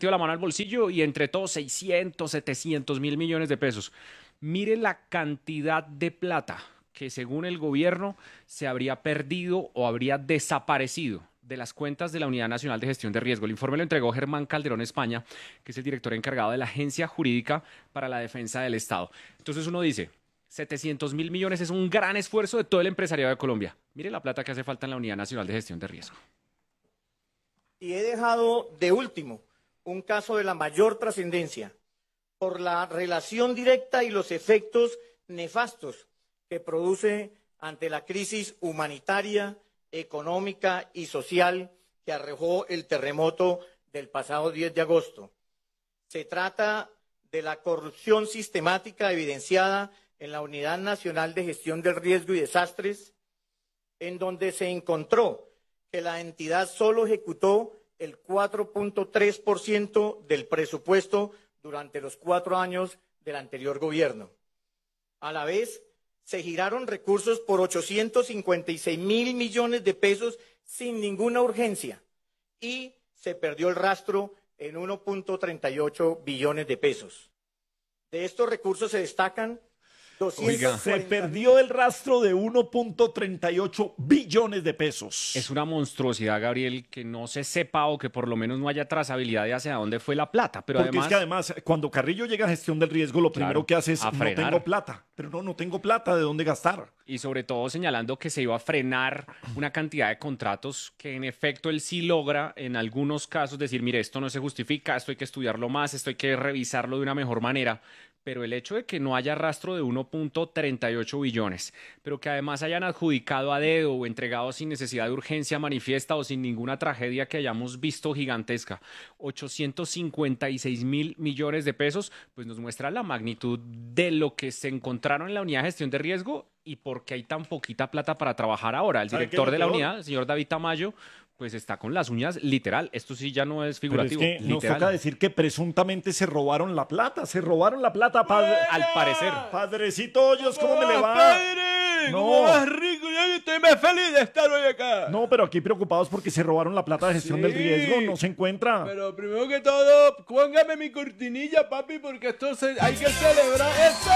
metido la mano al bolsillo y entre todos 600, 700 mil millones de pesos. Mire la cantidad de plata que según el gobierno se habría perdido o habría desaparecido de las cuentas de la Unidad Nacional de Gestión de Riesgo. El informe lo entregó Germán Calderón España, que es el director encargado de la Agencia Jurídica para la Defensa del Estado. Entonces uno dice, 700 mil millones es un gran esfuerzo de todo el empresariado de Colombia. Mire la plata que hace falta en la Unidad Nacional de Gestión de Riesgo. Y he dejado de último un caso de la mayor trascendencia por la relación directa y los efectos nefastos que produce ante la crisis humanitaria, económica y social que arrojó el terremoto del pasado 10 de agosto. Se trata de la corrupción sistemática evidenciada en la Unidad Nacional de Gestión del Riesgo y Desastres, en donde se encontró que la entidad solo ejecutó el 4.3% del presupuesto durante los 4 años del anterior gobierno. A la vez, se giraron recursos por 856 mil millones de pesos sin ninguna urgencia y se perdió el rastro en 1.38 billones de pesos. De estos recursos se destacan 240. Se perdió el rastro de 1.38 billones de pesos. Es una monstruosidad, Gabriel, que no se sepa o que por lo menos no haya trazabilidad de hacia dónde fue la plata. Pero porque es que además, cuando Carrillo llega a gestión del riesgo, lo primero que hace es, no tengo plata. Pero no tengo plata, ¿de dónde gastar? Y sobre todo señalando que se iba a frenar una cantidad de contratos que en efecto él sí logra en algunos casos decir, mire, esto no se justifica, esto hay que estudiarlo más, esto hay que revisarlo de una mejor manera. Pero el hecho de que no haya rastro de 1.38 billones, pero que además hayan adjudicado a dedo o entregado sin necesidad de urgencia manifiesta o sin ninguna tragedia que hayamos visto gigantesca, 856 mil millones de pesos, pues nos muestra la magnitud de lo que se encontraron en la unidad de gestión de riesgo y por qué hay tan poquita plata para trabajar ahora. El director de la unidad, el señor David Tamayo, pues está con las uñas literal. Esto sí ya no es figurativo. Pero es que nos toca decir que presuntamente se robaron la plata. Se robaron la plata, padre. Al parecer. Padrecito Hoyos, ¿cómo me le va? ¡Padre! No. ¿Cómo vas, rico? Yo estoy más feliz de estar hoy acá. No, pero aquí preocupados porque se robaron la plata de gestión del riesgo. No se encuentra. Pero primero que todo, póngame mi cortinilla, papi, porque hay que celebrar esto.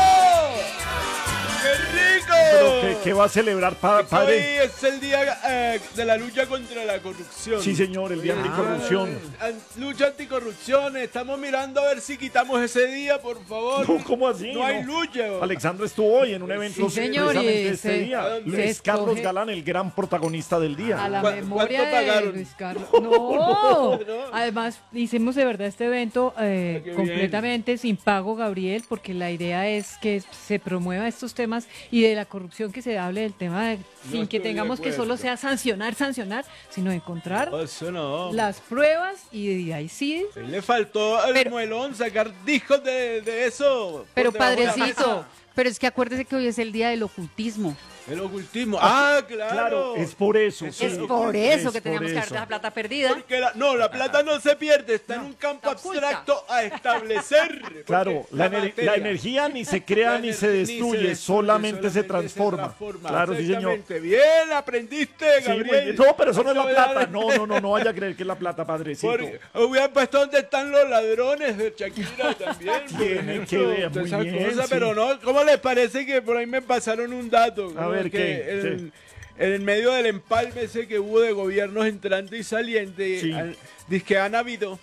¡Qué rico! ¿Pero qué va a celebrar, padre? Hoy es el día de la lucha contra la corrupción. Sí, señor, el día anticorrupción. Lucha anticorrupción. Estamos mirando a ver si quitamos ese día, por favor. No, ¿cómo así? No hay lucha. Alexandra estuvo hoy en un evento precisamente este día. Luis Carlos Galán, el gran protagonista del día. A la memoria ¿Cuánto pagaron? de Luis Carlos. No. Además, hicimos de verdad este evento completamente sin pago, Gabriel, porque la idea es que se promueva estos temas y de la corrupción, que se hable del tema sin que tengamos que solo sea sancionar, sino encontrar las pruebas y de ahí sí. Le faltó al muelón sacar discos de eso. Pero padrecito, pero es que acuérdese que hoy es el día del ocultismo. El ocultismo. Ah, claro. Es por eso. Es por eso que tenemos que dar la plata perdida. Porque la plata no se pierde, está en un campo abstracto a establecer. Claro, la energía ni se crea ni se destruye, solamente se transforma. Claro, sí, señor. Bien, aprendiste, Gabriel. Sí, no, pero eso no es la plata. No vaya a creer que es la plata, padrecito. Hubieran puesto dónde están los ladrones de Shakira también. Tiene que ver, muy bien. Pero no, ¿cómo les parece que por ahí me pasaron un dato? A ver, ¿qué? En el medio del empalme ese que hubo de gobiernos entrantes y salientes, dice que han habido.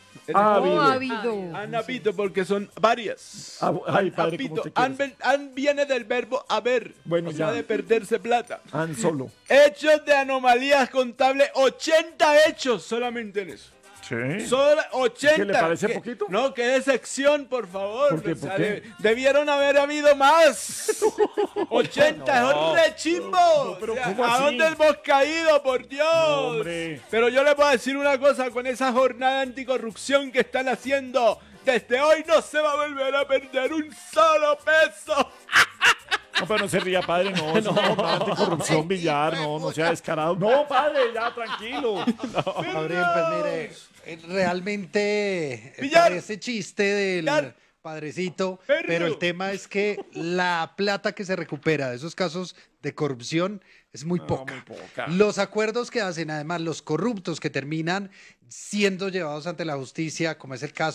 Han habido porque son varias. Ay, padre, Viene del verbo haber. Bueno, ya de perderse plata. Han solo. Hechos de anomalías contables, 80 hechos solamente en eso. Sí. Solo 80. ¿Qué le parece poquito? No, qué decepción, por favor. ¿Por qué? ¿Por qué? Debieron haber habido más. 80 es un rechimbo. Pero ¿a ¿cómo así? dónde hemos caído, por Dios? No, hombre. Pero yo les voy a decir una cosa, con esa jornada anticorrupción que están haciendo, desde hoy no se va a volver a perder un solo peso. No, pero no se ría, padre, no anticorrupción, Villar, no sea descarado. No, padre, ya, tranquilo. Gabriel, pues mire, realmente Villar. parece chiste del Villar. padrecito, pero el tema es que la plata que se recupera de esos casos de corrupción es muy poca. Los acuerdos que hacen, además, los corruptos que terminan siendo llevados ante la justicia, como es el caso